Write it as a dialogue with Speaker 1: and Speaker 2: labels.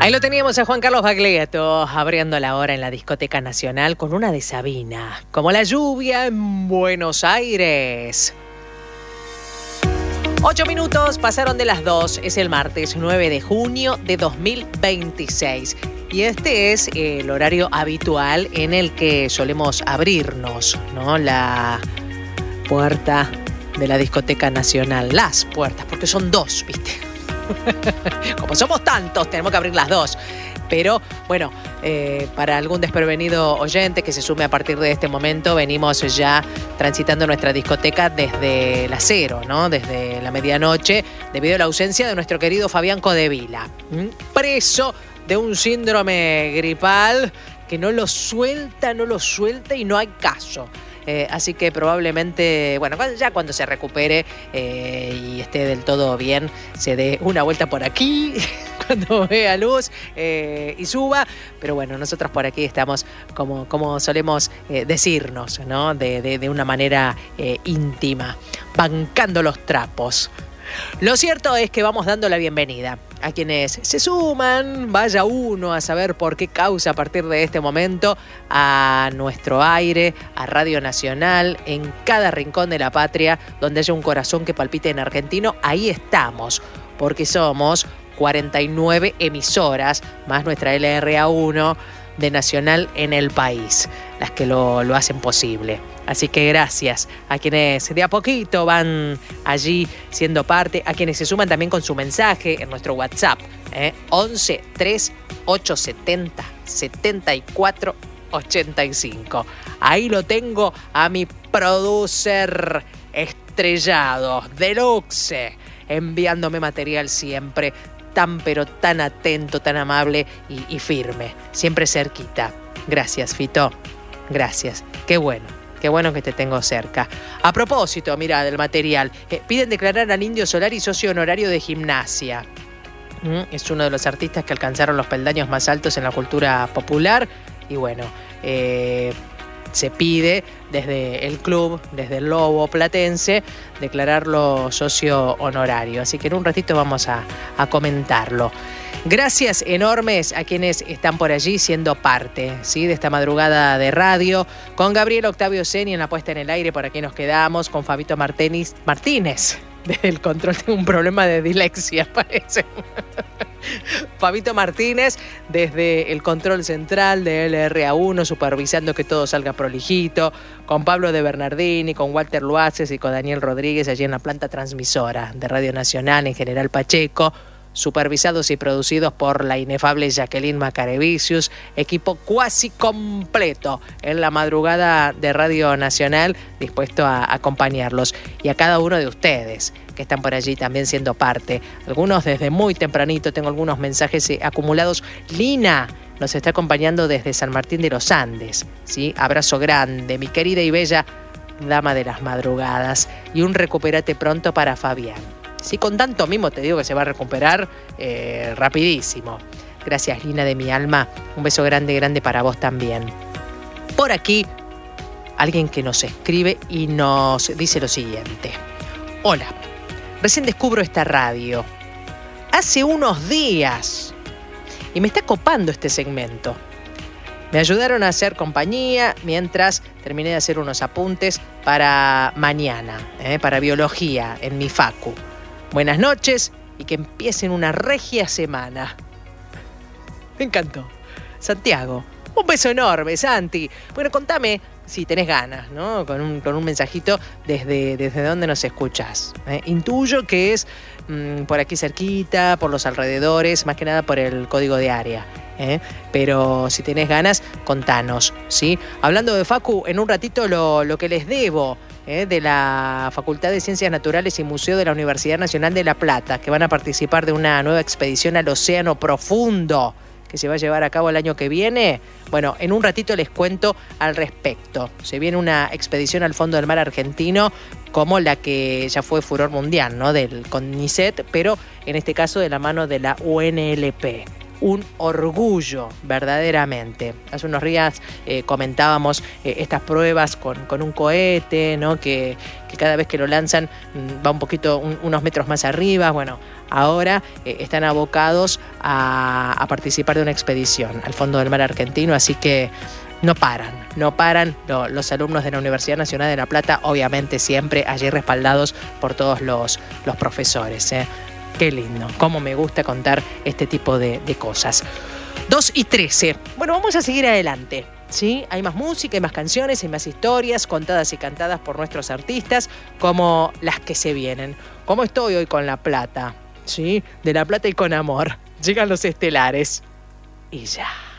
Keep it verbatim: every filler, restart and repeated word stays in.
Speaker 1: Ahí lo teníamos a Juan Carlos Baglietto abriendo la hora en la Discoteca Nacional con una de Sabina, como la lluvia en Buenos Aires. Ocho minutos pasaron de las dos, es el martes nueve de junio de dos mil veintiséis. Y este es el horario habitual en el que solemos abrirnos, ¿no? La puerta de la Discoteca Nacional. Las puertas, porque son dos, ¿viste? Como somos tantos, tenemos que abrir las dos. Pero, bueno, eh, para algún desprevenido oyente que se sume a partir de este momento, venimos ya transitando nuestra discoteca desde la cero, ¿no? Desde la medianoche, debido a la ausencia de nuestro querido Fabián Codevila, ¿m? preso de un síndrome gripal que no lo suelta, no lo suelta y no hay caso. Eh, así que probablemente, bueno, ya cuando se recupere eh, y esté del todo bien, se dé una vuelta por aquí, cuando vea luz eh, y suba. Pero bueno, nosotros por aquí estamos como, como solemos eh, decirnos, ¿no? De, de, de una manera eh, íntima, bancando los trapos. Lo cierto es que vamos dando la bienvenida a quienes se suman, vaya uno a saber por qué causa a partir de este momento, a nuestro aire, a Radio Nacional, en cada rincón de la patria, donde haya un corazón que palpite en argentino, ahí estamos, porque somos cuarenta y nueve emisoras, más nuestra L R A uno de Nacional en el país, las que lo, lo hacen posible. Así que gracias a quienes de a poquito van allí siendo parte, a quienes se suman también con su mensaje en nuestro WhatsApp, ¿eh? once tres ocho setenta setenta y cuatro ochenta y cinco. Ahí lo tengo a mi producer estrellado, deluxe, enviándome material siempre tan pero tan atento, tan amable y, y firme, siempre cerquita. Gracias, Fito, gracias, qué bueno. Qué bueno que te tengo cerca. A propósito, mira, del material. Eh, piden declarar al Indio Solari socio honorario de Gimnasia. Mm, es uno de los artistas que alcanzaron los peldaños más altos en la cultura popular. Y bueno, eh, se pide desde el club, desde el Lobo Platense, declararlo socio honorario. Así que en un ratito vamos a, a comentarlo. Gracias enormes a quienes están por allí siendo parte, ¿sí? De esta madrugada de radio. Con Gabriel Octavio Seni en la puesta en el aire, por aquí nos quedamos. Con Fabito Martínez, Martínez desde el control, tengo un problema de dislexia, parece. Fabito Martínez desde el control central de L R A uno, supervisando que todo salga prolijito. Con Pablo de Bernardini, con Walter Luaces y con Daniel Rodríguez allí en la planta transmisora de Radio Nacional en General Pacheco. Supervisados y producidos por la inefable Jacqueline Macarevicius, equipo cuasi completo en la madrugada de Radio Nacional, dispuesto a acompañarlos. Y a cada uno de ustedes que están por allí también siendo parte. Algunos desde muy tempranito, tengo algunos mensajes acumulados. Lina nos está acompañando desde San Martín de los Andes, ¿sí? Abrazo grande, mi querida y bella dama de las madrugadas. Y un recupérate pronto para Fabián. Sí, con tanto mimo te digo que se va a recuperar eh, rapidísimo. Gracias, Lina de mi alma. Un beso grande, grande para vos también. Por aquí, alguien que nos escribe y nos dice lo siguiente. Hola, recién descubro esta radio. Hace unos días. Y me está copando este segmento. Me ayudaron a hacer compañía mientras terminé de hacer unos apuntes para mañana, eh, para biología en mi facu. Buenas noches y que empiecen una regia semana. Me encantó. Santiago, un beso enorme, Santi. Bueno, contame si tenés ganas, ¿no? Con un, con un mensajito desde, desde dónde nos escuchás. ¿eh? Intuyo que es mmm, por aquí cerquita, por los alrededores, más que nada por el código de área. ¿eh? Pero si tenés ganas, contanos, ¿sí? Hablando de Facu, en un ratito lo, lo que les debo. Eh, de la Facultad de Ciencias Naturales y Museo de la Universidad Nacional de La Plata, que van a participar de una nueva expedición al Océano Profundo que se va a llevar a cabo el año que viene. Bueno, en un ratito les cuento al respecto. Se viene una expedición al fondo del mar argentino como la que ya fue furor mundial, ¿no? Del CONICET, pero en este caso de la mano de la U N L P. un orgullo verdaderamente. Hace unos días eh, comentábamos eh, estas pruebas con, con un cohete, ¿no? que, que cada vez que lo lanzan va un poquito, un, unos metros más arriba. Bueno, ahora eh, están abocados a, a participar de una expedición al fondo del mar argentino, así que no paran, no paran lo, los alumnos de la Universidad Nacional de La Plata, obviamente siempre allí respaldados por todos los, los profesores. ¿eh? Qué lindo, cómo me gusta contar este tipo de, de cosas. dos y trece. Bueno, vamos a seguir adelante. ¿Sí? Hay más música, hay más canciones, hay más historias contadas y cantadas por nuestros artistas, como las que se vienen. ¿Cómo estoy hoy con La Plata? ¿Sí? De La Plata y con amor. Llegan los estelares. Y ya.